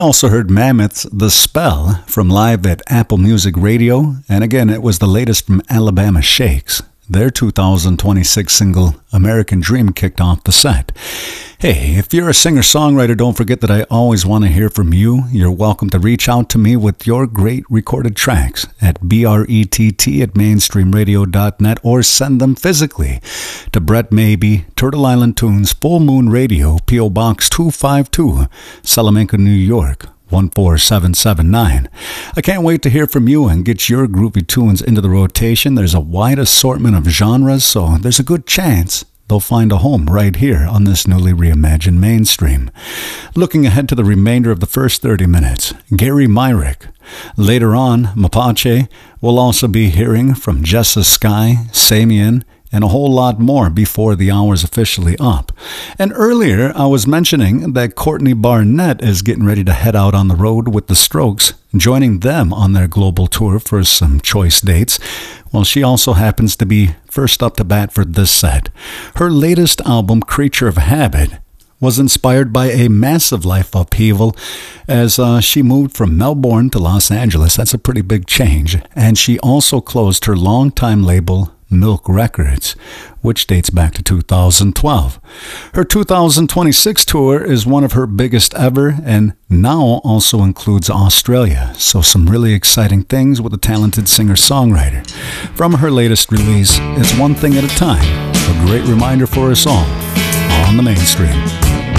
Also heard Mammoth's The Spell from live at Apple Music Radio, and again it was the latest from Alabama Shakes. Their 2026 single, American Dream, kicked off the set. Hey, if you're a singer-songwriter, don't forget that I always want to hear from you. You're welcome to reach out to me with your great recorded tracks at brett@mainstreamradio.net or send them physically to Brett Maybe, Turtle Island Tunes, Full Moon Radio, P.O. Box 252, Salamanca, New York, 14779. I can't wait to hear from you and get your groovy tunes into the rotation. There's a wide assortment of genres, so there's a good chance they'll find a home right here on this newly reimagined Mainstream. Looking ahead to the remainder of the first 30 minutes, Gary Myrick. Later on, Mapache. We'll also be hearing from Jessa Sky, Samian, and a whole lot more before the hour's officially up. And earlier, I was mentioning that Courtney Barnett is getting ready to head out on the road with the Strokes, joining them on their global tour for some choice dates. Well, she also happens to be first up to bat for this set. Her latest album, Creature of Habit, was inspired by a massive life upheaval as she moved from Melbourne to Los Angeles. That's a pretty big change. And she also closed her longtime label, Milk Records, which dates back to 2012. Her 2026 tour is one of her biggest ever and now also includes Australia. So some really exciting things with a talented singer-songwriter. From her latest release, It's One Thing at a Time, a great reminder for us all on the Mainstream.